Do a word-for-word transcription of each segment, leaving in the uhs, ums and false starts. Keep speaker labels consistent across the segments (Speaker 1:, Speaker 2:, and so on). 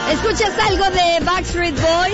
Speaker 1: ¿Escuchas algo de Backstreet Boys?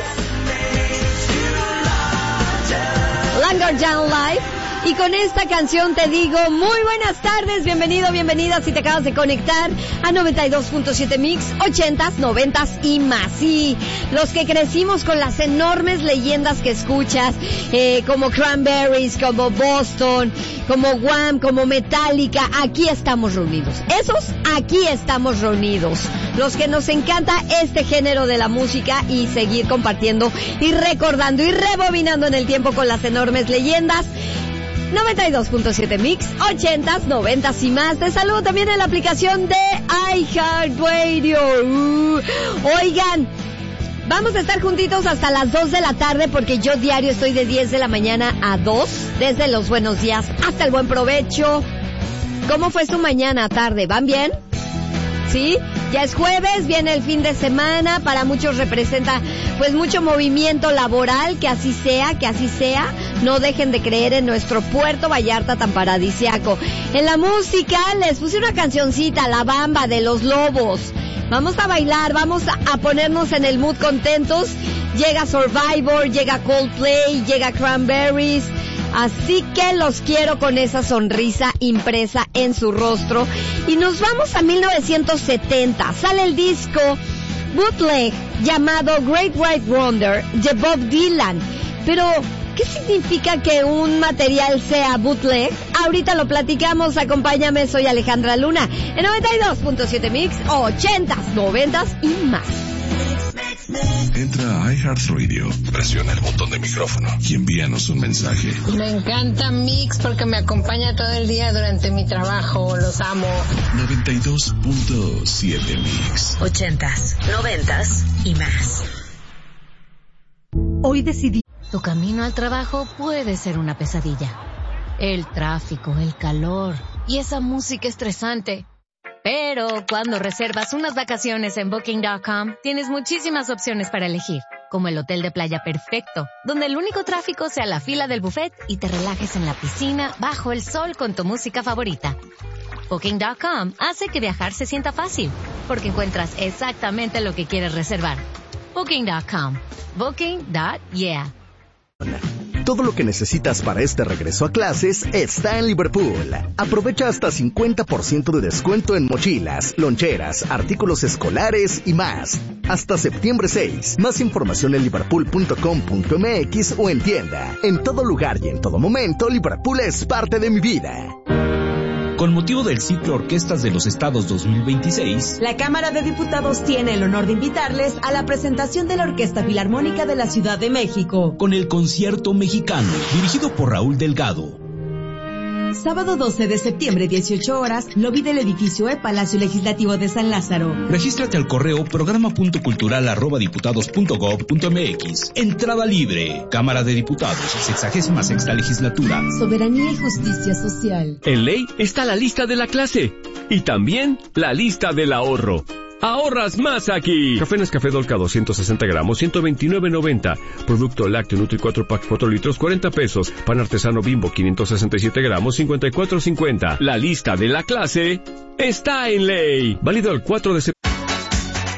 Speaker 1: Longer Down Life. Y con esta canción te digo muy buenas tardes, bienvenido, bienvenida si te acabas de conectar a noventa y dos punto siete Mix, ochentas, noventas y más. Sí, los que crecimos con las enormes leyendas que escuchas, eh, como Cranberries, como Boston, como Wham, como Metallica, aquí estamos reunidos. Esos, aquí estamos reunidos. Los que nos encanta este género de la música y seguir compartiendo y recordando y rebobinando en el tiempo con las enormes leyendas. noventa y dos punto siete Mix, ochentas, noventas y más. Te saludo también en la aplicación de iHeartRadio. Uh, oigan, vamos a estar juntitos hasta las dos de la tarde porque yo diario estoy de diez de la mañana a dos, desde los buenos días hasta el buen provecho. ¿Cómo fue su mañana, tarde? ¿Van bien? ¿Sí? Ya es jueves, viene el fin de semana, para muchos representa pues mucho movimiento laboral, que así sea, que así sea. No dejen de creer en nuestro Puerto Vallarta tan paradisiaco. En la música les puse una cancioncita, La Bamba de Los Lobos. Vamos a bailar, vamos a ponernos en el mood contentos. Llega Survivor, llega Coldplay, llega Cranberries. Así que los quiero con esa sonrisa impresa en su rostro. Y nos vamos a mil novecientos setenta. Sale el disco bootleg llamado Great White Wonder de Bob Dylan. Pero, ¿qué significa que un material sea bootleg? Ahorita lo platicamos, acompáñame, soy Alejandra Luna. En noventa y dos punto siete Mix, ochentas, noventas y más.
Speaker 2: Entra a iHeartRadio, presiona el botón de micrófono y envíanos un mensaje.
Speaker 3: Me encanta Mix porque me acompaña todo el día durante mi trabajo, los amo.
Speaker 2: noventa y dos punto siete Mix.
Speaker 4: Ochentas, noventas y más.
Speaker 5: Hoy decidí...
Speaker 6: Tu camino al trabajo puede ser una pesadilla. El tráfico, el calor y esa música estresante. Pero cuando reservas unas vacaciones en Booking punto com, tienes muchísimas opciones para elegir, como el hotel de playa perfecto, donde el único tráfico sea la fila del buffet y te relajes en la piscina bajo el sol con tu música favorita. Booking punto com hace que viajar se sienta fácil, porque encuentras exactamente lo que quieres reservar. Booking punto com. Booking punto yeah.
Speaker 7: Todo lo que necesitas para este regreso a clases está en Liverpool. Aprovecha hasta cincuenta por ciento de descuento en mochilas, loncheras, artículos escolares y más. Hasta septiembre seis. Más información en liverpool punto com punto mx o en tienda. En todo lugar y en todo momento, Liverpool es parte de mi vida.
Speaker 8: Con motivo del ciclo Orquestas de los Estados dos mil veintiséis,
Speaker 5: la Cámara de Diputados tiene el honor de invitarles a la presentación de la Orquesta Filarmónica de la Ciudad de México,
Speaker 8: con el Concierto Mexicano, dirigido por Raúl Delgado.
Speaker 5: Sábado doce de septiembre, dieciocho horas, lobby del edificio E, Palacio Legislativo de San Lázaro.
Speaker 8: Regístrate al correo programa punto cultural arroba diputados punto gob punto mx. Entrada libre. Cámara de Diputados, sexagésima sexta legislatura.
Speaker 5: Soberanía y justicia social.
Speaker 9: En ley está la lista de la clase y también la lista del ahorro. ¡Ahorras más aquí! Café Nescafé Dolca doscientos sesenta gramos, ciento veintinueve noventa. Producto lácteo Nutri cuatro pack cuatro litros, cuarenta pesos. Pan artesano Bimbo quinientos sesenta y siete gramos, cincuenta y cuatro cincuenta. La lista de la clase está en ley. Válido el cuatro de septiembre.